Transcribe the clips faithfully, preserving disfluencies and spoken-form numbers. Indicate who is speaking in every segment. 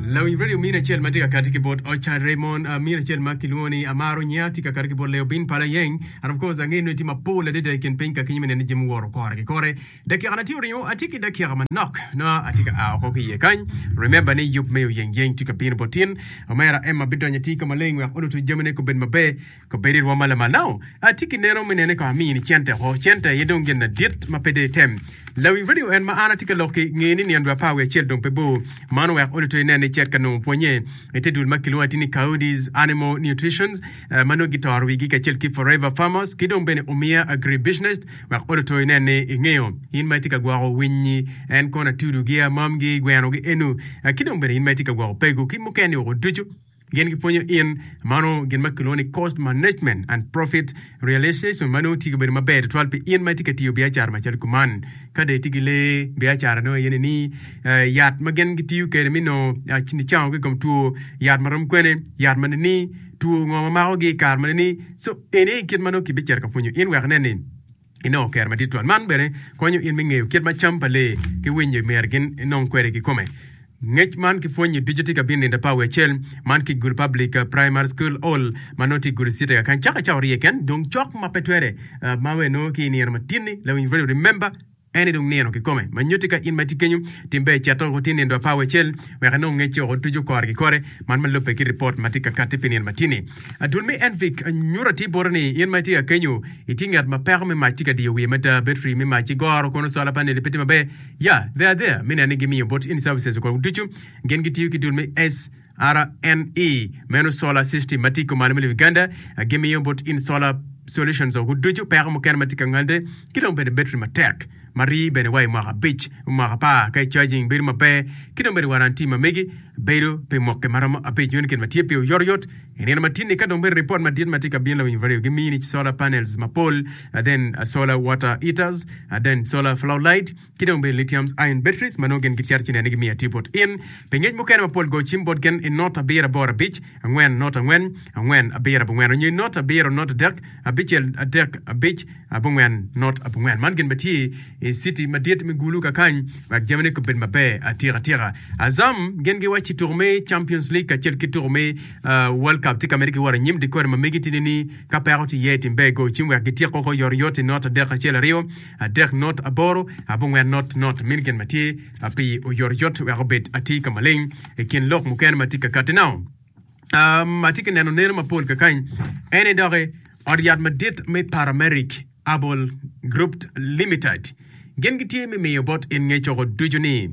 Speaker 1: Lawi radio mina chel matika katiki bot Ocha Raymond uh, mina chel makiluoni Amaro nyati ka katiki bot Leo bin pala yeng and of course angeno tima pola dede ken penka kinyime ne jemu woro kore ke kore daki ana tiori atiki daki ama knock na atika a ko ki yekan remember ni yup me yeng yeng tika pin botin omera emma bidonya tika maleng wa odo to jemene ko ben mabe ko beri ro mala malao atiki nero menene ko amini chente ho chente yedong gen na dit mapede tem Lawi radio en ma ana tika loki ngeni ni andwa pawe chel dong pebo mano wa odo to nene cherka no ponye etedul makilo atini Cody's Animal Nutritions uh, mano gitar wigi ka chelki Forever Farmers kidong bene umia agribusiness wa odo to nene ingeo in matika gwaro winyi en kona tudu gia mamgi gwano gi enu uh, kidong bene in matika gwaro pego kimukeni o duju gen gifonyo in mano gen makiloni cost management and profit realization mano tiga ber maber twelve in matika tiyo biachar machal kuman kada tigile biachar no yene ni uh, yat magen gitiyo kere mino uh, chini chao ke kom tuo yat maram kwene yat manini tuo ngoma mao gi kar manini so ene kid mano ki biachar ka fonyo in waknene ino ker matitwan man bere konyo in mingeo kid macham pale ki winje mergen non kwere ki kome Ngech man ki fonyi digital bin in the power chel man ki gul public uh, primary school all manoti gul sita kan chaka chawri ken dong chok mapetwere uh, mawe no ki ni matini la we very remember any dong neno ki come manyotika in matikenyu timbe chato ko tin in the power chel we kan ngechi o tuju kor ki kore man man lope ki report matika katipin in matini adul me envik nyurati borni in matika kenyu itingat ma perme matika di we meta battery me machi gor kono solar panel peti mabe yeah they are there mina ni give me about in services ko tuju gen gitiyu ki dul me s R N E meno solar system matiko manamili Uganda uh, give me about in solar solutions o guduju per mo kan matika ngande kidon be battery matek mari bene way mo beach mo pa kay charging bir ma pe kidon be warranty ma megi beiro pe mo ke marama ape yon ken matie pe yoryot ene matini kadon be report ma dit matika bien la very give me solar panels ma pole uh, then uh, solar water heaters and uh, then solar floodlight kidon be lithium ion batteries manogen ki charge ne ngi mi atipot in pe ngej mo ken ma pole go chimbot ken in not a beer bora beach ngwen not a ngwen ngwen a beer ngwen you not a beer not a deck a beach a deck a beach a ngwen not a ngwen man gen beti e city madiet mi gulu ka kan wa jamene ko ben mabe atira tira azam gen ge wachi tourme Champions League ka chel ki tourme uh, World Cup tika America war nyim de ko ma megiti ni ka paroti yeti mbego chimwa gitia ko ko yor yoti not a deck chel rio a deck not a boro a ngwen not not min gen mati api yor yot wa robet atika maleng e ken lok muken matika katenao um matika neno neno mapol ka kan ene dore Oriad Madit me Parameric Abol Group Limited. Gen giti me me bot in ngecho go dujuni.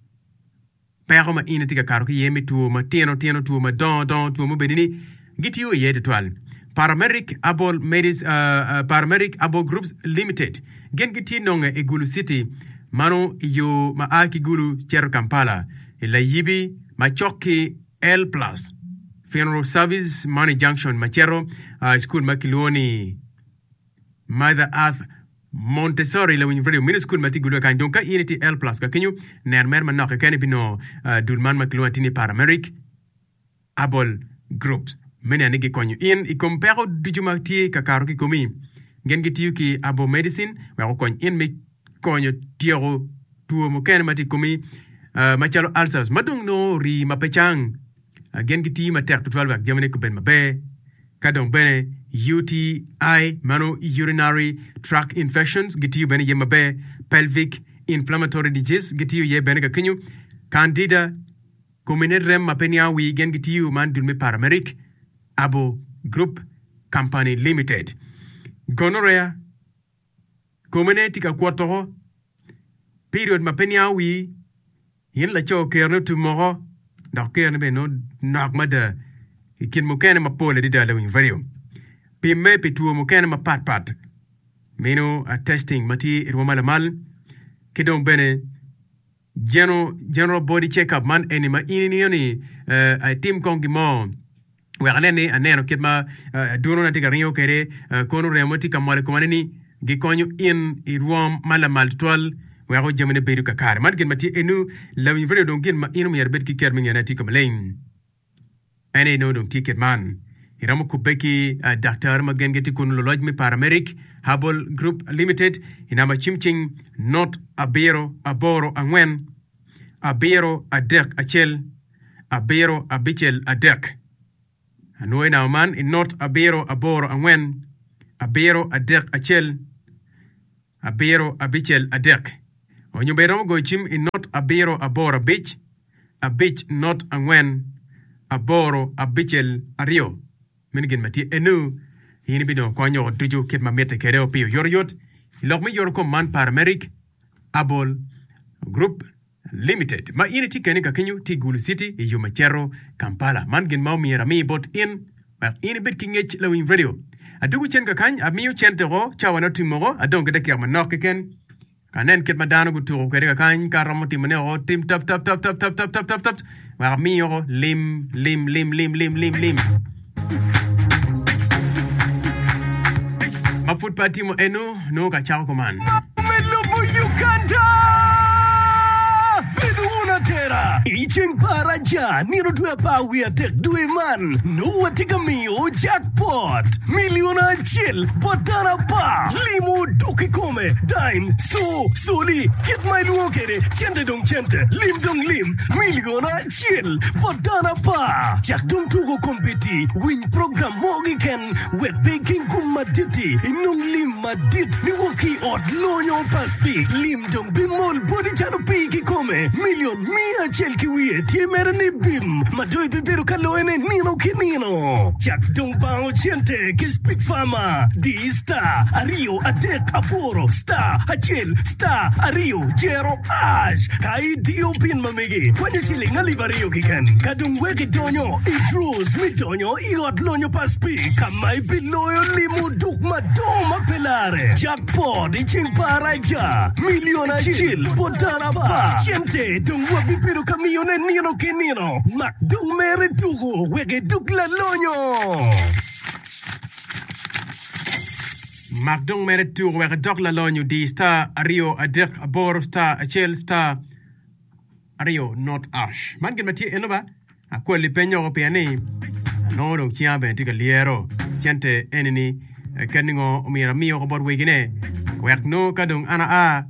Speaker 1: Pero ma ina tika karo ki yemi tuo ma tieno tieno tuo ma don don tuo mo bedini giti yo ye de toile. Parameric Abol Medis uh, uh, Parameric Abol Groups Limited. Gen giti nonga e Gulu City mano yo ma aki Gulu Chero Kampala. La yibi ma choki L plus. Funeral Service, Money Junction, Machero, uh, School Makiloni, Mother Earth, Montessori, la winifredo, mini school matigulu kan donc unity L plus ka kenyu ner mer man ka kan bino uh, dulman makiloni Parameric Abol Groups. Mene anigi konyu in i compare dijuma tie ka karo ki komi. Gen gitu ki Abo Medicine, wa ko in me konyu tiero tuo mo kan mati komi uh, machalo ulcers madung no ri mapechang. Again giti ma tek twelve ak jamane ko ben mabe kadon bene U T I mano urinary tract infections giti bene ye mabe pelvic inflammatory disease giti ye bene ka kinyu candida community rem mapenia wi gen giti man dul me Parameric Abo Group Company Limited gonorrhea community ka kwotoro period mapenia wi yin la cho kerno tomorrow ndax kene be no nak mada kin mo kene ma pole di dala win video pi me pi tuo mo kene ma pat pat meno a testing mati ro mala mal kidon bene general general body check up man eni ma ini ni uh, a team kongi mo we anene aneno kitma uh, duno na tiga rinyo kere uh, kono remoti kamale komani gi konyu in i ruom mala mal twelve we ko jamane beedu ka kare man gen mati enu la mi vre don gen ma inu yer bet ki ker mi ngana ti kamalen ene no don ticket man iramo kubeki uh, doctor ma gen geti kun lodge mi Parameric Abol Group Limited inama chimching not abero aboro angwen abero adek achel abiro abichel adek. Anuoy na man in not abiro aboro angwen, abiro adek achel, abiro abichel adek. Onyo berom go chim in not abiro aboro abich, abich not angwen, aboro abichel ario. Minigin mati enu, hini bino kwanyo tuju kit mamete kereo pio yoryot, ilok mi yorko man parameric, abol, group, limited. Ma ini ti kenika kinyu ti Gulu City, iyo machero, Kampala. Man gin mau miera mi bot in, ma ini bit kingech lawin radio. Adugu chen kakany, amiyo chen tero, chawa na timoro, adong gede kia manok ken. Kanen kit madano guturo kede kakany, karamoti manero, tim tap tap tap tap tap tap tap tap tap. Ma miyo lim, lim, lim, lim, lim, lim, lim. Ma food party mo eno, no ka chao kuman.
Speaker 2: Melubu Uganda! Tera icheng paraja niro dua pawi atek dua man no atika mio jackpot miliona chill batara pa limo doki come dime so soli kit my luokere chente dong chente lim dong lim miliona chill batara pa jak dong tugo kompeti win program mogi ken wet baking kumaditi inong lim madit ni woki od lonyo paspi lim dong bimol body chano piki come million mia chel kiwie tie mere ni bim madoi bibiru kaloene nino kinino chak dong bao chente kis big fama di star ario adek aporo star achel star ario jero ash kai dio pin mamegi kwenye chili ngali vario kikan kadung weki donyo idrus mi donyo iot lonyo paspi kamai biloyo limu duk madoma pelare jackpot iching paraja miliona chil bodara ba chente dung wabi biru kamione nino kenino mak dung mere dugo wege duk la lonyo
Speaker 1: mak dung mere dugo wege duk la lonyo di star ario adek aboro star achel star ario not ash man gin mati enoba akwa lipenyo ko piani no dong chiabe tika liero chente enini kaningo mira mio ko bor wegine wek no kadung ana a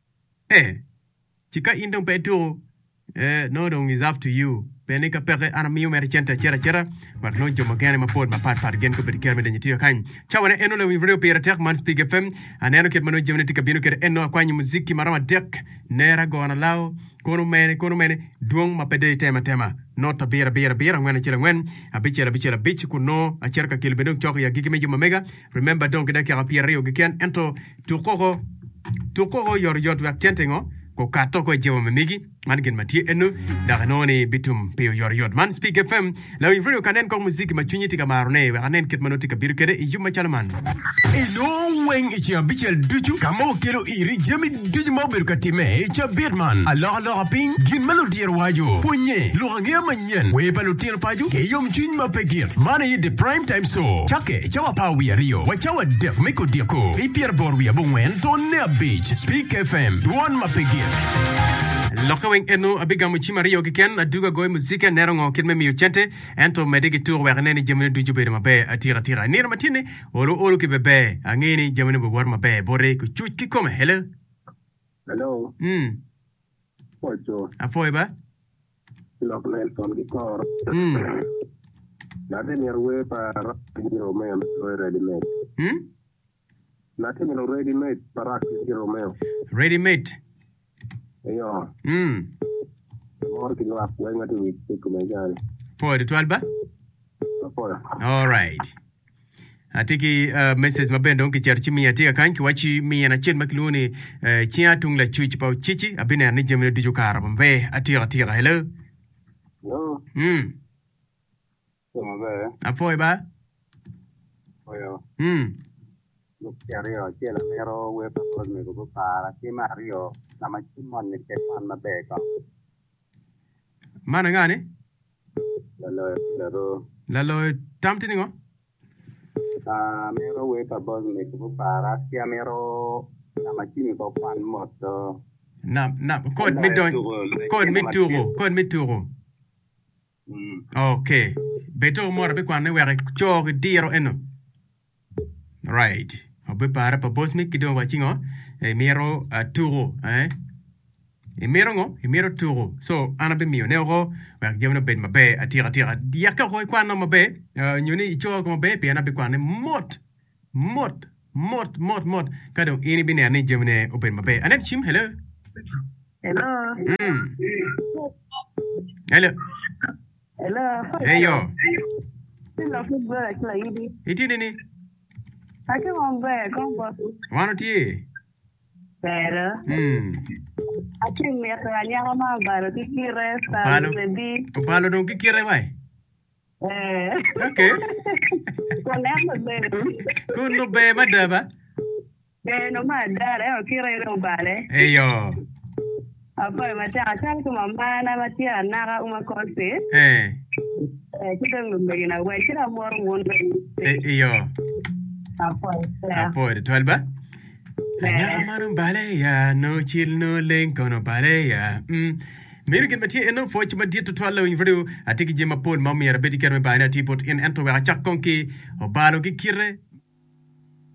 Speaker 1: eh chika indong petu eh no dong is up to you penika peke ana mio mer chente chera chera wek no jomo gane ma pod ma pat pat gen ko be kerme de nyitio kan chawane eno le video pera tek man speak fm aneno ket mano jemne tika binu ket eno akwanyi muziki marama dek nera go ana lao kono mene kono mene duong ma pede tema tema nota bira bira bira ngwana chira ngwen abichera bichera bich kuno acherka kilbeno choko ya gigi meju mega remember don't get ka pia rio giken ento tukoko tukoko yor yot wak tentengo ko kato ko jewo memigi man gen matie enu da kanone bitum peo yor yot man speak fm la video kanen ko muziki machunyi tika marone wa kanen ket manoti ka biru kede yuma chalman
Speaker 2: elo weng ichi bichel duju kamo kero iri jemi duju mo biru katime ichi birman alors alors ping gin melodier wajo punye lo ngia manyen we balotien paju ke yom chin ma pegir mane yi the prime time so chake chawa pa wi rio wa chawa de meko diako e pier bor wi abongwen to ne beach speak fm duan ma pegir
Speaker 1: Lokaweng eno abiga muchima rio giken aduga goy muzika nerongo kidme mi uchente ento medigi tour werneni jemene duju bere mabe atira tira nira matine olo olo ki bebe angeni jemene bo war mabe bore ku chuch ki kome hello
Speaker 3: hello
Speaker 1: mm
Speaker 3: Pocho
Speaker 1: afoy ba
Speaker 3: Loknel from the car
Speaker 1: mm
Speaker 3: nothing your way para you man ready made
Speaker 1: hmm
Speaker 3: nothing already made para you man
Speaker 1: ready made
Speaker 3: yeah
Speaker 1: mm
Speaker 3: more ki wa kwa ngati wi ku me jani
Speaker 1: for the twelve ba
Speaker 3: for
Speaker 1: all right atiki uh, message mabendo ki charchi mi atika kanki wachi mi na chen makluni uh, chia tung la chuchi pa chichi abine ni jemne diju karabambe atira tira hello
Speaker 3: no
Speaker 1: mm
Speaker 3: so mabe
Speaker 1: afoy ba
Speaker 3: oyo
Speaker 1: mm
Speaker 3: lúc kia rio chia là mero we pa con me ko para ki ma rio na ma chi mon ne ke pan ma be ko
Speaker 1: mana ngane
Speaker 3: la lo la ro
Speaker 1: la lo tamtini ngo
Speaker 3: a mero we pa boss me ko para ki mero na ma chi ko pan mo to
Speaker 1: na na code mi don code mi turo code mi turo
Speaker 3: mm
Speaker 1: okay beto mora be kwane were chog diro eno right obe para pa boss mi kido wachingo e mero uh, turo eh imero ngo imero tugo so ana be mio ne go wa jemno ben mabe atira tira diaka go kwa no mabe nyoni icho go mabe pe ana be kwa ne mot mot mot mot mot kado ini bine ani jemne open mabe anet chim hello
Speaker 4: hello
Speaker 1: mm hello
Speaker 4: hello
Speaker 1: hey yo
Speaker 4: hello football kila idi
Speaker 1: itini ni
Speaker 4: ake ngombe kombo
Speaker 1: wano ti
Speaker 4: pero
Speaker 1: mm
Speaker 4: ake mera nyama mabaro tikire sa
Speaker 1: palo
Speaker 4: bebi
Speaker 1: palo don kikire vai
Speaker 4: eh
Speaker 1: okay
Speaker 4: koneko bebi
Speaker 1: kuno be madaba
Speaker 4: eh no madara o kire no bale
Speaker 1: hey yo
Speaker 4: apa mata acha kuma mana matia nara uma konse
Speaker 1: eh
Speaker 4: eh kita ngombe na wewe kila moro wondo
Speaker 1: hey yo
Speaker 4: apa
Speaker 1: apo de twelba anya amaro bale ya no chill no lenko no bale ya mm Meri gen batie eno fo chima dieto twalo in video atiki jema pol mami ya beti kerme bana tipot in ento wa chakkonki o balo ki kire